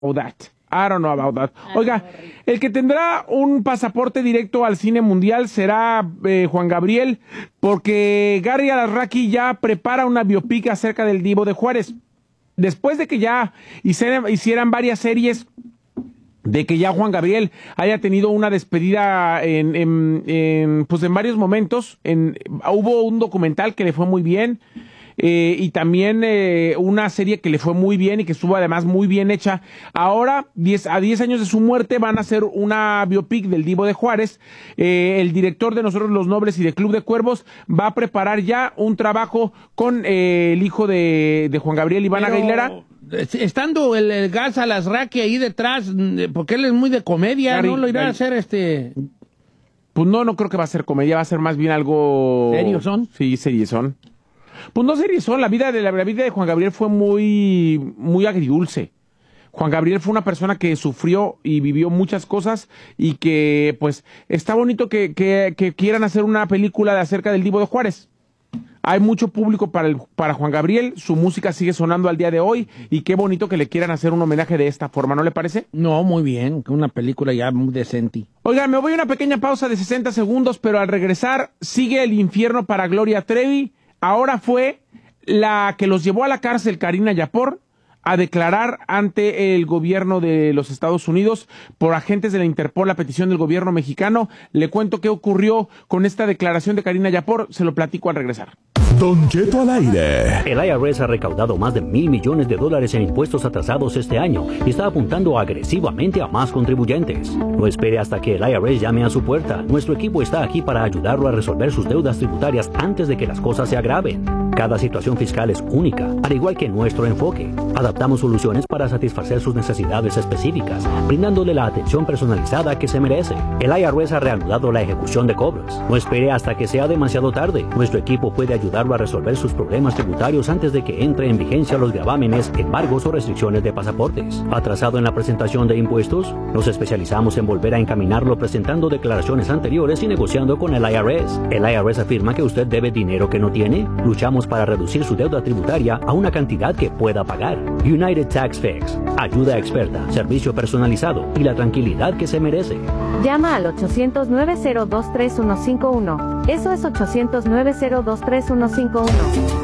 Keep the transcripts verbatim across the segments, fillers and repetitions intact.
that. I don't know about that. Oiga, el que tendrá un pasaporte directo al cine mundial será eh, Juan Gabriel, porque Gary Alarraqui ya prepara una biopic acerca del Divo de Juárez. Después de que ya hicieran, hicieran varias series, de que ya Juan Gabriel haya tenido una despedida en, en, en pues en varios momentos, en, hubo un documental que le fue muy bien, eh, y también eh, una serie que le fue muy bien y que estuvo además muy bien hecha. Ahora, diez, a diez años de su muerte, van a hacer una biopic del Divo de Juárez. Eh, el director de Nosotros los Nobles y de Club de Cuervos va a preparar ya un trabajo con eh, el hijo de, de Juan Gabriel, Iván Pero... Aguilera. Estando el, el Gas Alarraqui ahí detrás, porque él es muy de comedia, Gary, ¿no? Lo irá Gary. a hacer este... Pues no, no creo que va a ser comedia, va a ser más bien algo... ¿Serios son? Sí, serios son. Pues no serios son, la vida de la, la vida de Juan Gabriel fue muy, muy agridulce. Juan Gabriel fue una persona que sufrió y vivió muchas cosas y que, pues, está bonito que, que, que quieran hacer una película de acerca del Divo de Juárez. Hay mucho público para, el, para Juan Gabriel, su música sigue sonando al día de hoy y qué bonito que le quieran hacer un homenaje de esta forma, ¿no le parece? No, muy bien, una película ya muy decente. Oigan, me voy a una pequeña pausa de sesenta segundos, pero al regresar sigue el infierno para Gloria Trevi. Ahora fue la que los llevó a la cárcel Karina Yapor a declarar ante el gobierno de los Estados Unidos por agentes de la Interpol a petición del gobierno mexicano. Le cuento qué ocurrió con esta declaración de Karina Yapor, se lo platico al regresar. Don Cheto al aire. El I R S ha recaudado más de mil millones de dólares en impuestos atrasados este año y está apuntando agresivamente a más contribuyentes. No espere hasta que el I R S llame a su puerta. Nuestro equipo está aquí para ayudarlo a resolver sus deudas tributarias antes de que las cosas se agraven. Cada situación fiscal es única, al igual que nuestro enfoque. Adaptamos soluciones para satisfacer sus necesidades específicas, brindándole la atención personalizada que se merece. El I R S ha reanudado la ejecución de cobros. No espere hasta que sea demasiado tarde. Nuestro equipo puede ayudarlo a resolver sus problemas tributarios antes de que entre en vigencia los gravámenes, embargos o restricciones de pasaportes. ¿Atrasado en la presentación de impuestos? Nos especializamos en volver a encaminarlo presentando declaraciones anteriores y negociando con el I R S. El I R S afirma que usted debe dinero que no tiene. Luchamos para reducir su deuda tributaria a una cantidad que pueda pagar. United Tax Fix. Ayuda experta, servicio personalizado y la tranquilidad que se merece. Llama al ochocientos, nueve cero dos, tres uno cinco uno. Eso es ochocientos, nueve cero dos, tres uno cinco uno.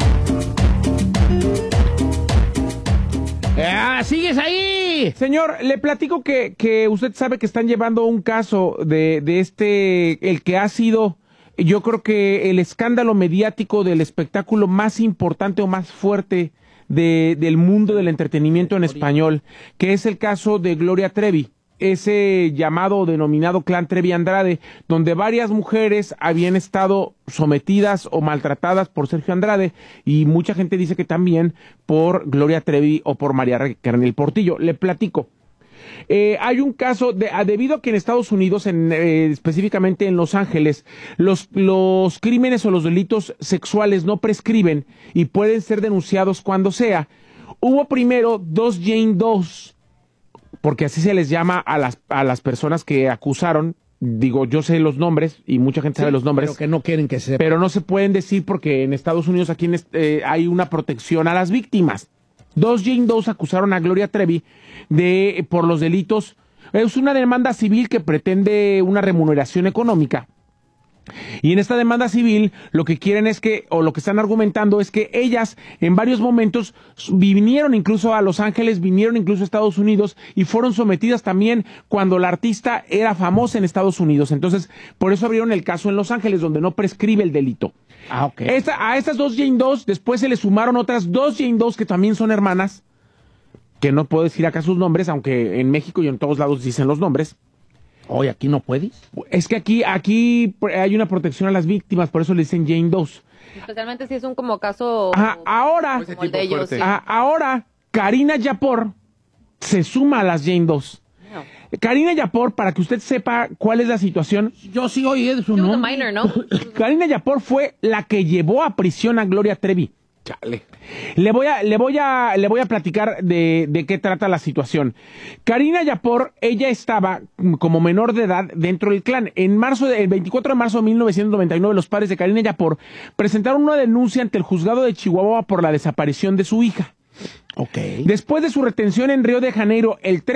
¡Ah, sigues ahí! Señor, le platico que, que usted sabe que están llevando un caso de, de este, el que ha sido, yo creo que el escándalo mediático del espectáculo más importante o más fuerte de, del mundo del entretenimiento en español, que es el caso de Gloria Trevi, ese llamado o denominado clan Trevi Andrade, donde varias mujeres habían estado sometidas o maltratadas por Sergio Andrade, y mucha gente dice que también por Gloria Trevi o por María Raquel Portillo. Le platico. Eh, hay un caso, de, debido a que en Estados Unidos, en, eh, específicamente en Los Ángeles, los, los crímenes o los delitos sexuales no prescriben y pueden ser denunciados cuando sea. Hubo primero dos Jane Does, porque así se les llama a las, a las personas que acusaron. Digo, yo sé los nombres y mucha gente sí sabe los nombres. Pero que no quieren que se... Pero no se pueden decir porque en Estados Unidos aquí en este, eh, hay una protección a las víctimas. Dos Jane Does acusaron a Gloria Trevi de por los delitos. Es una demanda civil que pretende una remuneración económica. Y en esta demanda civil lo que quieren es que, o lo que están argumentando es que ellas en varios momentos vinieron incluso a Los Ángeles, vinieron incluso a Estados Unidos y fueron sometidas también cuando la artista era famosa en Estados Unidos. Entonces, por eso abrieron el caso en Los Ángeles, donde no prescribe el delito. Ah, ok. Esta, a estas dos Jane Does después se le sumaron otras dos Jane Does que también son hermanas, que no puedo decir acá sus nombres, aunque en México y en todos lados dicen los nombres. Hoy aquí no puedes. Es que aquí aquí hay una protección a las víctimas, por eso le dicen Jane Does. Especialmente si es un como caso... Ajá, ahora, como el de ellos, sí. a, ahora, Karina Yapor se suma a las Jane Does. No. Karina Yapor, para que usted sepa cuál es la situación. Yo sí oí de su nombre. Minor, ¿no? Karina Yapor fue la que llevó a prisión a Gloria Trevi. Chale. Le voy a, le voy a, le voy a platicar de, de qué trata la situación. Karina Yapor, ella estaba como menor de edad dentro del clan. En marzo, de, el veinticuatro de marzo de mil novecientos noventa y nueve, los padres de Karina Yapor presentaron una denuncia ante el juzgado de Chihuahua por la desaparición de su hija. Ok. Después de su retención en Río de Janeiro, el